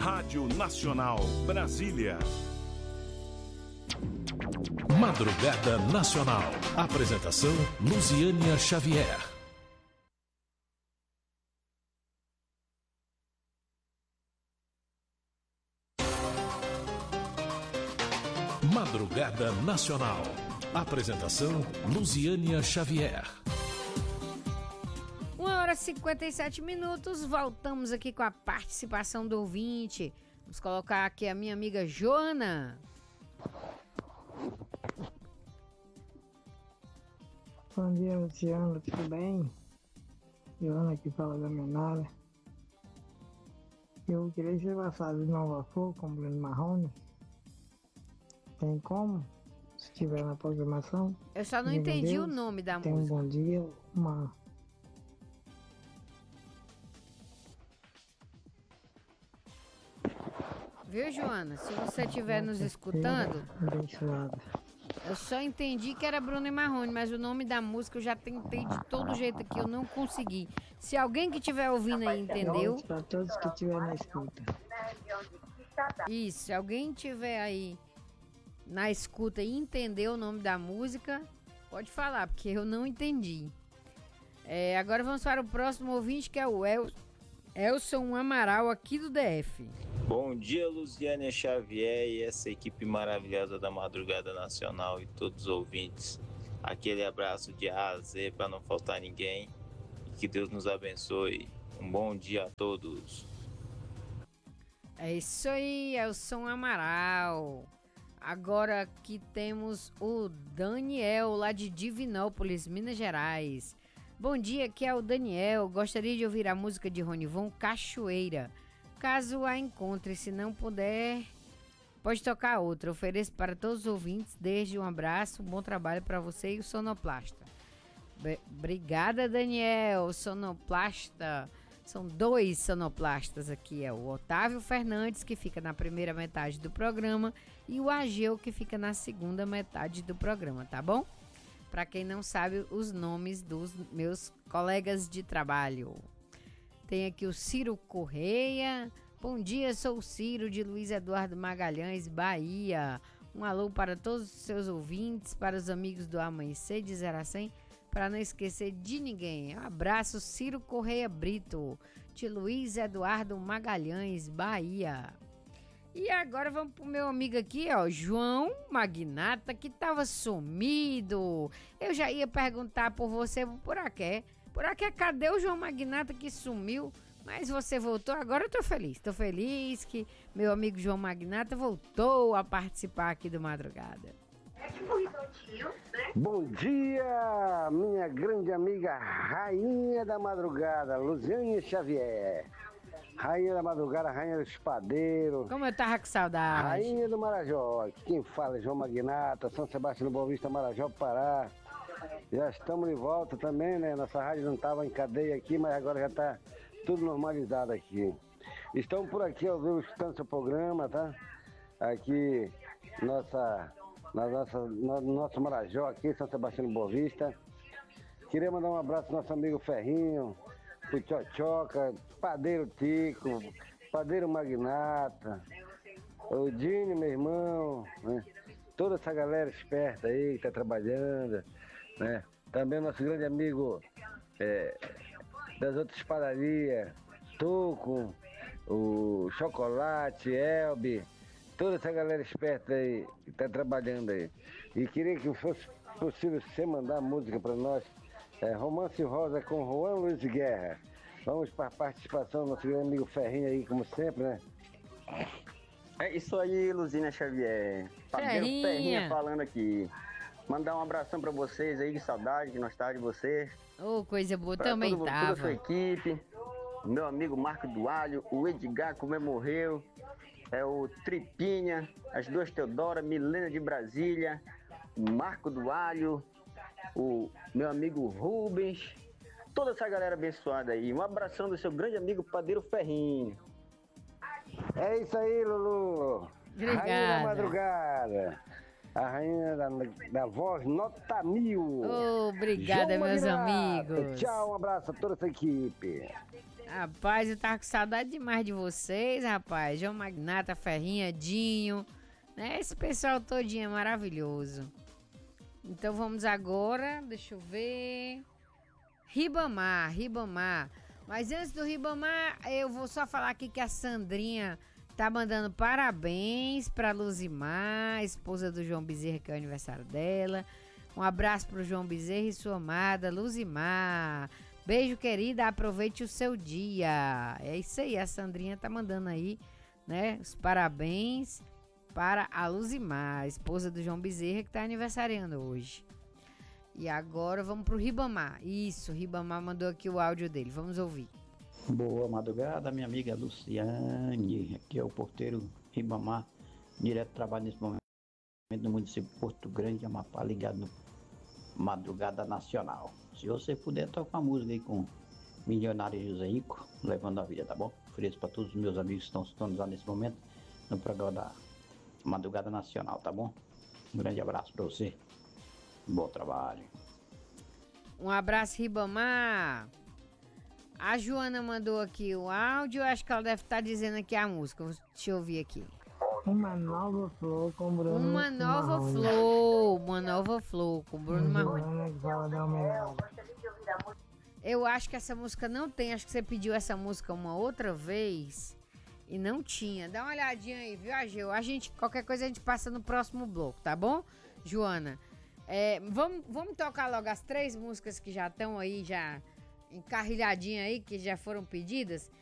Rádio Nacional, Brasília. Madrugada Nacional. Apresentação Luziânia Xavier. Madrugada Nacional. Apresentação Luziânia Xavier. 1h57. Voltamos aqui com a participação do ouvinte. Vamos colocar aqui a minha amiga Joana. Bom dia, Luciano, tudo bem? Joana aqui fala da Menara. Eu queria que você passasse de Nova Flor com o Bruno Marrone. Tem como? Se estiver na programação. Eu só não entendi o nome da música. Tenha um bom dia, Viu, Joana? Se você estiver nos escutando... Abençoada. Eu só entendi que era Bruno e Marrone, mas o nome da música eu já tentei de todo jeito aqui, eu não consegui. Se alguém que estiver ouvindo aí entendeu... Para todos que estiverem na escuta. Isso, se alguém estiver aí na escuta e entendeu o nome da música, pode falar, porque eu não entendi. Agora vamos para o próximo ouvinte, que é o Elson Amaral, aqui do DF. Bom dia, Luziânia Xavier e essa equipe maravilhosa da Madrugada Nacional e todos os ouvintes. Aquele abraço de A a Z para não faltar ninguém. E que Deus nos abençoe. Um bom dia a todos. É isso aí, Elson Amaral. Agora aqui temos o Daniel, lá de Divinópolis, Minas Gerais. Bom dia, aqui é o Daniel. Gostaria de ouvir a música de Ronivon, Cachoeira. Caso a encontre, se não puder, pode tocar outra. Ofereço para todos os ouvintes, desde um abraço, um bom trabalho para você e o sonoplasta. Obrigada, Daniel. Sonoplasta, são 2 sonoplastas aqui, é o Otávio Fernandes, que fica na primeira metade do programa, e o Ageu, que fica na segunda metade do programa, tá bom? Para quem não sabe os nomes dos meus colegas de trabalho. Tem aqui o Ciro Correia. Bom dia, sou o Ciro de Luiz Eduardo Magalhães, Bahia. Um alô para todos os seus ouvintes, para os amigos do Amanhecer de 0 a 100, para não esquecer de ninguém. Um abraço, Ciro Correia Brito, de Luiz Eduardo Magalhães, Bahia. E agora vamos pro meu amigo aqui, ó, João Magnata, que tava sumido. Eu já ia perguntar por você, por aqui. Por aqui, cadê o João Magnata que sumiu? Mas você voltou, agora eu tô feliz. Tô feliz que meu amigo João Magnata voltou a participar aqui do Madrugada. Bom dia, minha grande amiga Rainha da Madrugada, Luziânia Xavier. Rainha da Madrugada, Rainha do Espadeiro. Como eu tava com saudade. Rainha do Marajó. Quem fala é João Magnata, São Sebastião do Boa Vista, Marajó, Pará. Já estamos de volta também, né? Nossa rádio não estava em cadeia aqui, mas agora já está tudo normalizado aqui. Estamos por aqui, escutando seu programa, tá? Aqui, no nosso Marajó, aqui, São Sebastião do Boa Vista. Queria mandar um abraço pro nosso amigo Ferrinho, pro Tchotchoca, Padeiro Tico, Padeiro Magnata, o Dini, meu irmão, né? Toda essa galera esperta aí que tá trabalhando, né? Também o nosso grande amigo das outras padarias, Tuco, o Chocolate, Elbe, toda essa galera esperta aí que tá trabalhando aí. E queria que fosse possível você mandar música para nós, Romance Rosa com Juan Luiz Guerra. Vamos para a participação do nosso grande amigo Ferrinho aí, como sempre, né? É isso aí, Luziânia Xavier. Ferrinha falando aqui. Mandar um abração pra vocês aí, de saudade, de nostalgia de vocês. Ô, coisa boa, pra também toda tava. Toda a sua equipe. Meu amigo Marco do Alho, o Edgar, como morreu. O Tripinha, as 2 Teodora, Milena de Brasília, Marco do Alho, o meu amigo Rubens. Toda essa galera abençoada aí. Um abração do seu grande amigo Padeiro Ferrinho. É isso aí, Lulu. Obrigada. Rainha da Madrugada. A rainha da voz nota 1000. Obrigada, meus amigos. Tchau, um abraço a toda essa equipe. Rapaz, eu tava com saudade demais de vocês, rapaz. João Magnata, Ferrinha, Dinho, né? Esse pessoal todinho é maravilhoso. Então vamos agora, deixa eu ver. Ribamar. Mas antes do Ribamar, eu vou só falar aqui que a Sandrinha tá mandando parabéns pra Luzimar, esposa do João Bezerra, que é o aniversário dela. Um abraço pro João Bezerra e sua amada Luzimar. Beijo, querida, aproveite o seu dia. É isso aí, a Sandrinha tá mandando aí, né, os parabéns para a Luzimar, esposa do João Bezerra, que tá aniversariando hoje. E agora vamos pro Ribamar. Isso, o Ribamar mandou aqui o áudio dele, vamos ouvir. Boa madrugada, minha amiga Luciane. Aqui é o porteiro Ribamar, direto de trabalho nesse momento no município de Porto Grande, Amapá, ligado no Madrugada Nacional. Se você puder, tocar uma música aí com Milionário José Rico, levando a vida, tá bom? Ofereço para todos os meus amigos que estão sintonizados nesse momento no programa da Madrugada Nacional, tá bom? Um grande abraço para você. Bom trabalho. Um abraço, Ribamar. A Joana mandou aqui o áudio, acho que ela deve estar dizendo aqui a música. Deixa eu ouvir aqui. Uma nova flor com Bruno Uma nova flor com Bruno Marrone. Eu acho que essa música não tem, acho que você pediu essa música uma outra vez e não tinha. Dá uma olhadinha aí, viu, Ageu? Qualquer coisa a gente passa no próximo bloco, tá bom, Joana? Vamos tocar logo as 3 músicas que já estão aí, já encarrilhadinhas aí, que já foram pedidas.